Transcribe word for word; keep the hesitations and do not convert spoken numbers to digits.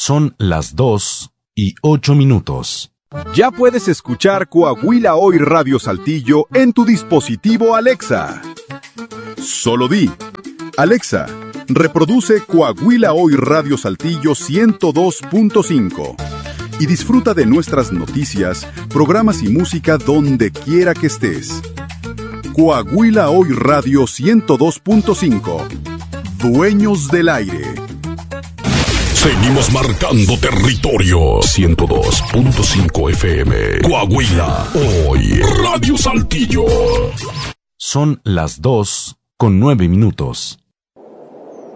Son las dos y ocho minutos. Ya puedes escuchar Coahuila Hoy Radio Saltillo en tu dispositivo Alexa. Solo di: Alexa, reproduce Coahuila Hoy Radio Saltillo ciento dos punto cinco y disfruta de nuestras noticias, programas y música donde quiera que estés. Coahuila Hoy Radio ciento dos punto cinco. Dueños del aire. Seguimos marcando territorio. ciento dos punto cinco F M. Coahuila Hoy Radio Saltillo. Son las dos con nueve minutos.